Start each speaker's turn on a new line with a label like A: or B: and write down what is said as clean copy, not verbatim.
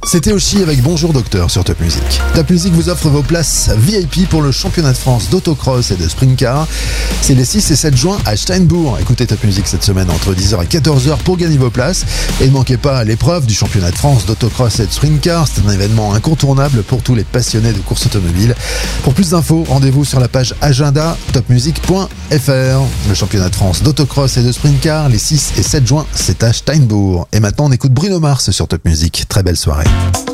A: C'était Oshi avec Bonjour Docteur sur Top Music. Top Music vous offre vos places VIP pour le championnat de France d'autocross et de sprint car. C'est les 6 et 7 juin à Steinbourg. Écoutez Top Music cette semaine entre 10h et 14h pour gagner vos places. Et ne manquez pas l'épreuve du championnat de France d'autocross et de sprint car. C'est un événement incontournable pour tous les passionnés de course automobile. Pour plus d'infos, rendez-vous sur la page agenda topmusic.fr. Le championnat de France d'autocross et de sprint car, les 6 et 7 juin, c'est à Steinbourg. Et maintenant, on écoute Bruno Mars sur Top Music. Très belle soirée.